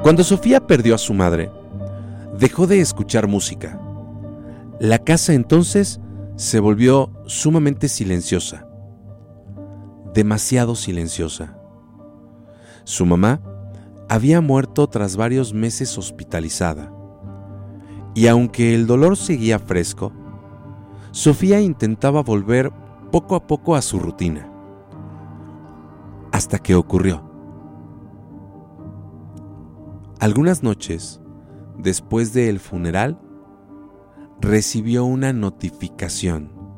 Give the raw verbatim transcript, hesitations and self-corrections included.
Cuando Sofía perdió a su madre, dejó de escuchar música. La casa entonces se volvió sumamente silenciosa, demasiado silenciosa. Su mamá había muerto tras varios meses hospitalizada, y aunque el dolor seguía fresco, Sofía intentaba volver poco a poco a su rutina, hasta que ocurrió. Algunas noches, después del funeral, recibió una notificación